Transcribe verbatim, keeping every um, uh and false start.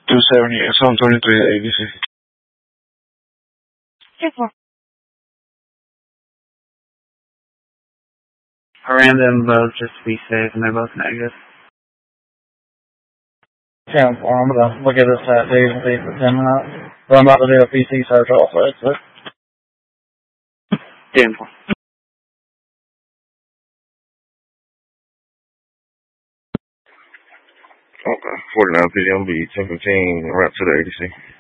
two seventy, it's on twenty-three A B C. Two four. I ran them both just to be safe, and they're both negative. ten four. I'm gonna look at this at days and see if it's in or not. But I'm about to do a P C search also, so. ten four. Okay, forty-nine P M B, ten fifteen, wrap to the A D C.